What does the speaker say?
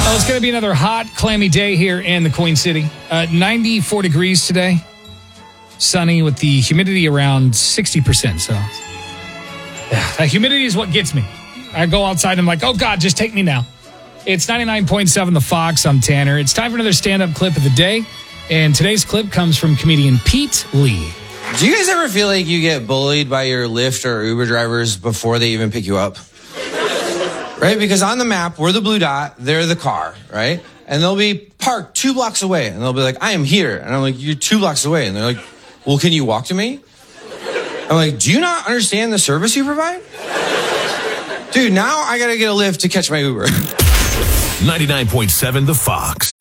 Well, it's going to be another hot, clammy day here in the Queen City. 94 degrees today. Sunny with the humidity around 60%. So that humidity is what gets me. I go outside and I'm like, oh, God, just take me now. It's 99.7 The Fox. I'm Tanner. It's time for another stand-up clip of the day. And today's clip comes from comedian Pete Lee. Do you guys ever feel like you get bullied by your Lyft or Uber drivers before they even pick you up? Right? Because on the map, we're the blue dot, they're the car, right? And they'll be parked 2 blocks away. And they'll be like, I am here. And I'm like, you're 2 blocks away. And they're like, well, can you walk to me? I'm like, do you not understand the service you provide? Dude, now I got to get a Lyft to catch my Uber. 99.7 The Fox.